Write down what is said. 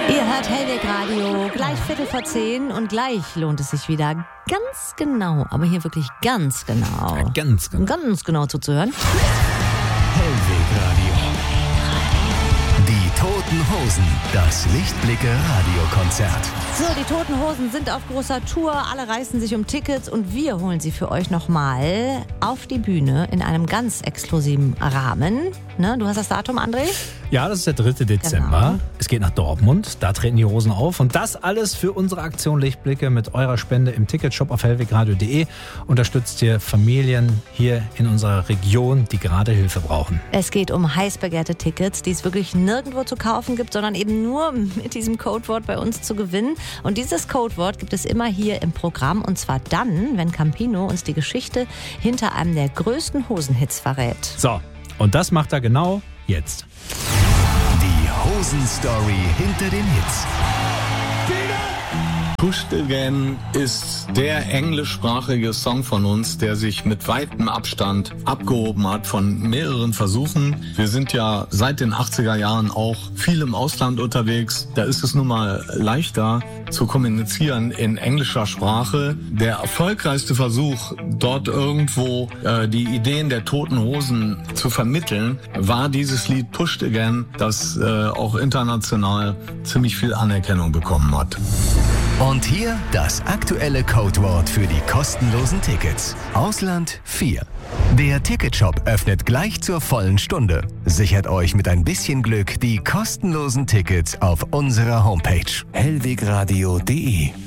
Ihr hört Hellweg Radio, gleich 10:15 und gleich lohnt es sich wieder ganz genau, aber hier wirklich ganz genau. Ja, ganz genau zuzuhören. Hellweg Radio. Die Toten Hosen, das Lichtblicke-Radiokonzert. So, die Toten Hosen sind auf großer Tour, alle reißen sich um Tickets und wir holen sie für euch nochmal auf die Bühne in einem ganz exklusiven Rahmen. Ne, du hast das Datum, André? Ja, das ist der 3. Dezember. Genau. Es geht nach Dortmund, da treten die Hosen auf. Und das alles für unsere Aktion Lichtblicke mit eurer Spende im Ticketshop auf hellwegradio.de. Unterstützt ihr Familien hier in unserer Region, die gerade Hilfe brauchen. Es geht um heiß begehrte Tickets, die es wirklich nirgendwo zu kaufen gibt, sondern eben nur mit diesem Codewort bei uns zu gewinnen. Und dieses Codewort gibt es immer hier im Programm. Und zwar dann, wenn Campino uns die Geschichte hinter einem der größten Hosenhits verrät. So, und das macht er genau jetzt. Die Hosen-Story hinter den Hits. Pushed Again ist der englischsprachige Song von uns, der sich mit weitem Abstand abgehoben hat von mehreren Versuchen. Wir sind ja seit den 80er Jahren auch viel im Ausland unterwegs. Da ist es nun mal leichter zu kommunizieren in englischer Sprache. Der erfolgreichste Versuch, dort irgendwo die Ideen der Toten Hosen zu vermitteln, war dieses Lied Pushed Again, das auch international ziemlich viel Anerkennung bekommen hat. Und hier das aktuelle Codewort für die kostenlosen Tickets. Ausland 4. Der Ticketshop öffnet gleich zur vollen Stunde. Sichert euch mit ein bisschen Glück die kostenlosen Tickets auf unserer Homepage hellwegradio.de.